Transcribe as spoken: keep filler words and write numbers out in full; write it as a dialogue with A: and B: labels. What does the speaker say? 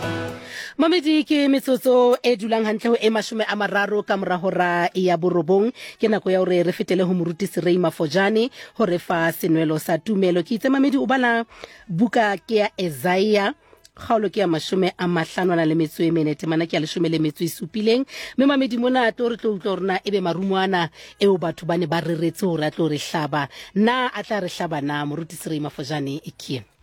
A: Mamedi ke metsotso e dulang hantle ho e mashome a mararo ka mora hora ya borobong ke nako ya hore re fetele ho morutisi Ray Mafojane ho re fa senwelo sa tumelo. Ke itse Mamedi o bala buka ke ya Isaiah kgaolo ke ya mashome a mahlano le metso e mene temana ke ya leshome le metso e supileng. Me Mamedi mona to re tlo utlwa rena ebe marumwana eo batho bane ba reretse hore a tlo re hlaba na a tla re hlaba na morutisi Ray Mafojane e ke